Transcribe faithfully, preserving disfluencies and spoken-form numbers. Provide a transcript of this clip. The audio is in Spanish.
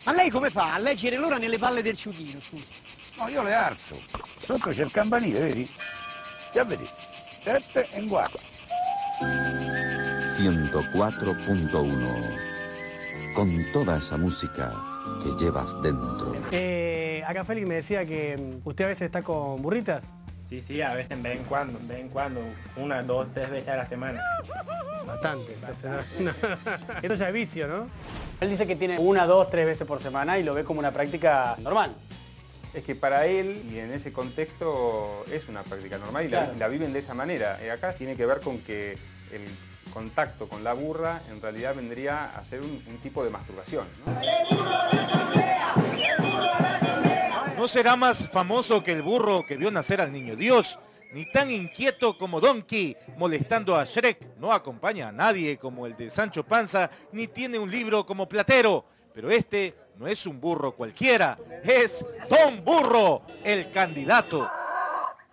Ma lei come fa? A leggere l'ora nelle palle del ciuchino, scusa. No, io le alzo. Sotto c'è il campanile, vedi? Ya vedi. Sette e un quarto. ciento cuatro punto uno. Con toda esa música que llevas dentro. Eh, acá Félix me decía que usted a veces está con burritas. Sí, sí, a veces, de vez en cuando, de vez en cuando, una, dos, tres veces a la semana. Bastante. Entonces, no, no. Esto ya es vicio, ¿no? Él dice que tiene una, dos, tres veces por semana y lo ve como una práctica normal. Es que para él, y en ese contexto, es una práctica normal y claro. la, la viven de esa manera. Y acá tiene que ver con que el contacto con la burra en realidad vendría a ser un, un tipo de masturbación, ¿no? No será más famoso que el burro que vio nacer al niño Dios, ni tan inquieto como Donkey molestando a Shrek. No acompaña a nadie como el de Sancho Panza, ni tiene un libro como Platero. Pero este no es un burro cualquiera, es Don Burro, el candidato.